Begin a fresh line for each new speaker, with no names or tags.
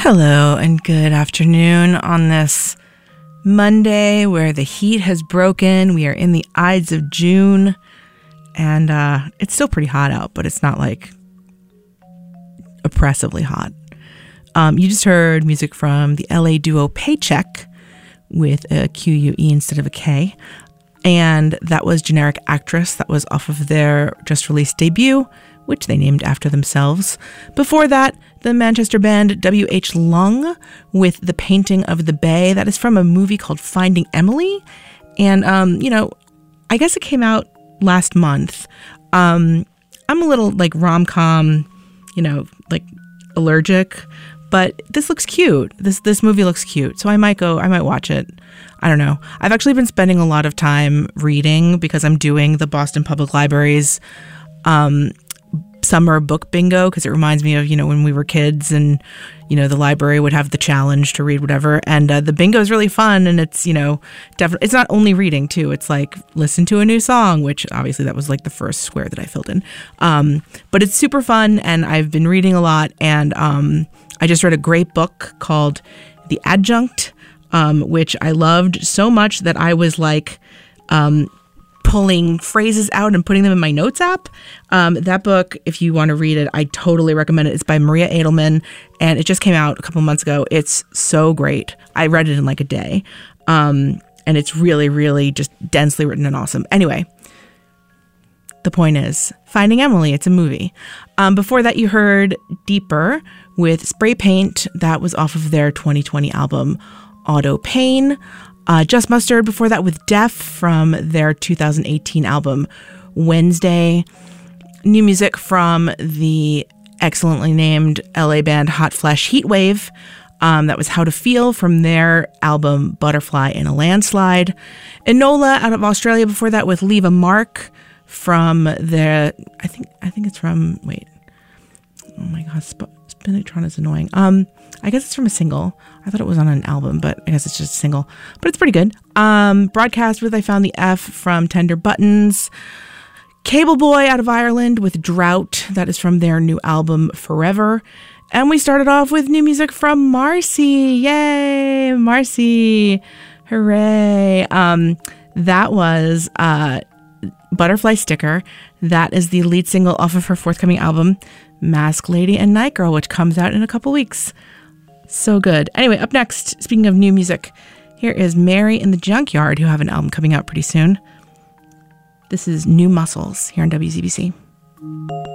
Hello and good afternoon on this Monday where the heat has broken. We are in the Ides of June and it's still pretty hot out, but it's not like oppressively hot. You just heard music from the LA duo Paycheck with a Q-U-E instead of a K. And that was Generic Actress. That was off of their just released debut, which they named after themselves. Before that, the Manchester band W.H. Lung with The Painting of the Bay. That is from a movie called Finding Emily. And, I guess it came out last month. I'm a little like rom-com, allergic, but this looks cute. This movie looks cute. So I might watch it. I don't know. I've actually been spending a lot of time reading because I'm doing the Boston Public Library's summer book bingo, because it reminds me of, when we were kids and, the library would have the challenge to read whatever. And the bingo is really fun. And it's, definitely, it's not only reading too. It's like listen to a new song, which obviously that was like the first square that I filled in. But it's super fun. And I've been reading a lot. And I just read a great book called The Adjunct, which I loved so much that I was like, pulling phrases out and putting them in my notes app. That book, if you want to read it, I totally recommend it. It's by Maria Edelman, and it just came out a couple months ago. It's so great. I read it in like a day. And it's really, really just densely written and awesome. Anyway, the point is, Finding Emily, it's a movie. Before that, you heard Deeper with Spray Paint. That was off of their 2020 album, Auto Pain. Just Mustard before that with Deaf from their 2018 album Wednesday. New music from the excellently named LA band Hot Flash Heatwave. That was How to Feel from their album Butterfly in a Landslide. Enola out of Australia before that with Leave a Mark from their, I think it's from, oh my god, Spinatron is annoying. I guess it's from a single. I thought it was on an album, but I guess it's just a single. But it's pretty good. Broadcast with I Found the F from Tender Buttons. Cable Boy out of Ireland with Drought. That is from their new album Forever. And we started off with new music from Marcy. Yay, Marcy. Hooray. That was Butterfly Sticker. That is the lead single off of her forthcoming album, Mask Lady and Night Girl, which comes out in a couple weeks. So good. Anyway, up next, speaking of new music, here is Mary in the Junkyard, who have an album coming out pretty soon. This is New Muscles here on WZBC.